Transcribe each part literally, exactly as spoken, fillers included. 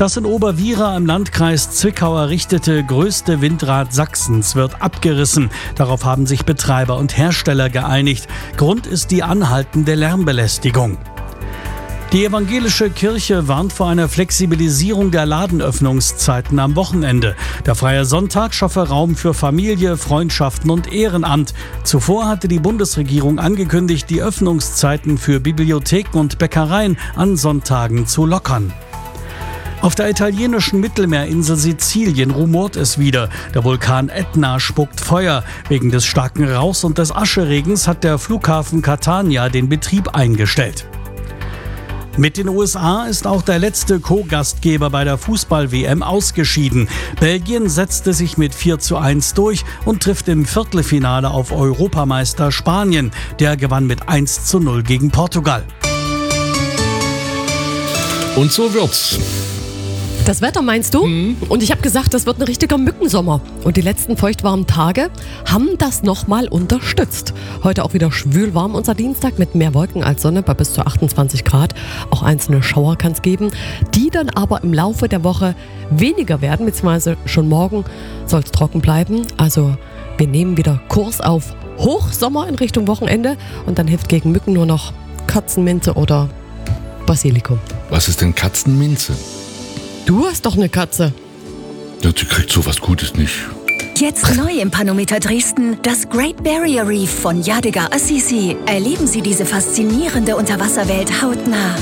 Das in Oberwiera im Landkreis Zwickau errichtete größte Windrad Sachsens wird abgerissen. Darauf haben sich Betreiber und Hersteller geeinigt. Grund ist die anhaltende Lärmbelästigung. Die evangelische Kirche warnt vor einer Flexibilisierung der Ladenöffnungszeiten am Wochenende. Der freie Sonntag schaffe Raum für Familie, Freundschaften und Ehrenamt. Zuvor hatte die Bundesregierung angekündigt, die Öffnungszeiten für Bibliotheken und Bäckereien an Sonntagen zu lockern. Auf der italienischen Mittelmeerinsel Sizilien rumort es wieder. Der Vulkan Etna spuckt Feuer. Wegen des starken Rauchs und des Ascheregens hat der Flughafen Catania den Betrieb eingestellt. Mit den U S A ist auch der letzte Co-Gastgeber bei der Fußball-W M ausgeschieden. Belgien setzte sich mit vier zu eins durch und trifft im Viertelfinale auf Europameister Spanien. Der gewann mit eins zu null gegen Portugal. Und so wird's. Das Wetter meinst du? Mhm. Und ich habe gesagt, das wird ein richtiger Mückensommer. Und die letzten feuchtwarmen Tage haben das nochmal unterstützt. Heute auch wieder schwül warm unser Dienstag mit mehr Wolken als Sonne bei bis zu achtundzwanzig Grad. Auch einzelne Schauer kann es geben, die dann aber im Laufe der Woche weniger werden, beziehungsweise schon morgen soll es trocken bleiben. Also wir nehmen wieder Kurs auf Hochsommer in Richtung Wochenende und dann hilft gegen Mücken nur noch Katzenminze oder Basilikum. Was ist denn Katzenminze? Du hast doch eine Katze. Ja, die kriegt sowas Gutes nicht. Jetzt neu im Panometer Dresden, das Great Barrier Reef von Yadigar Assisi. Erleben Sie diese faszinierende Unterwasserwelt hautnah.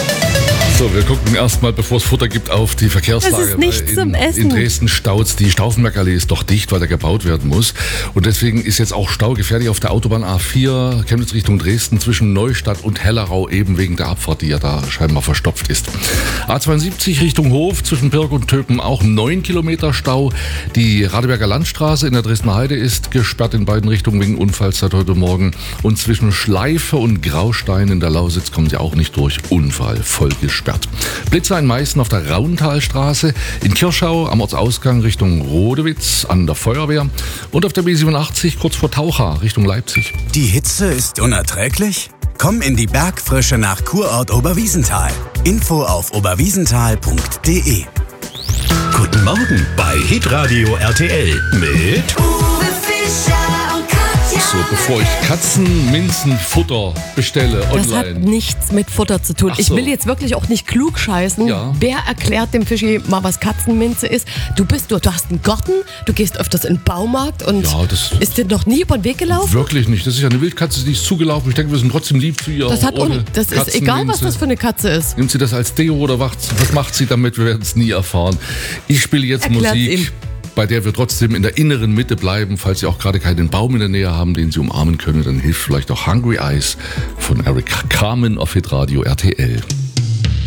So, wir gucken erstmal, bevor es Futter gibt, auf die Verkehrslage. Es ist nichts in, zum Essen. In Dresden staut's. Die Stauffenbergallee ist doch dicht, weil da gebaut werden muss. Und deswegen ist jetzt auch Stau gefährlich auf der Autobahn A vier, Chemnitz Richtung Dresden, zwischen Neustadt und Hellerau, eben wegen der Abfahrt, die ja da scheinbar verstopft ist. A zweiundsiebzig Richtung Hof, zwischen Pirk und Töpen auch neun Kilometer Stau. Die Radeberger Landstraße in der Dresdner Heide ist gesperrt in beiden Richtungen wegen Unfalls seit heute Morgen. Und zwischen Schleife und Graustein in der Lausitz kommen sie auch nicht durch. Unfall, voll gesperrt. Blitzer in Meißen auf der Rauntalstraße, in Kirschau am Ortsausgang Richtung Rodewitz an der Feuerwehr und auf der B siebenundachtzig kurz vor Taucha Richtung Leipzig. Die Hitze ist unerträglich? Komm in die Bergfrische nach Kurort Oberwiesenthal. Info auf oberwiesenthal punkt de. Guten Morgen bei Hitradio R T L mit Uwe Fischer und Katja. So, bevor ich Katzenminzenfutter bestelle online. Das hat nichts mit Futter zu tun. Ach Ich so. will jetzt wirklich auch nicht klug scheißen. Ja. Wer erklärt dem Fischi mal, was Katzenminze ist? Du bist du, du hast einen Garten, du gehst öfters in den Baumarkt und Ja, das- ist dir noch nie über den Weg gelaufen? Wirklich nicht. Das ist ja eine Wildkatze, die ist zugelaufen. Ich denke, wir sind trotzdem lieb zu ihr. Das, hat ohne un- das ist egal, was das für eine Katze ist. Nimmt sie das als Deo oder was, was macht sie damit? Wir werden es nie erfahren. Ich spiele jetzt Erklärt's Musik, ihm. bei der wir trotzdem in der inneren Mitte bleiben. Falls Sie auch gerade keinen Baum in der Nähe haben, den Sie umarmen können, dann hilft vielleicht auch Hungry Eyes von Eric Carmen auf Hitradio R T L.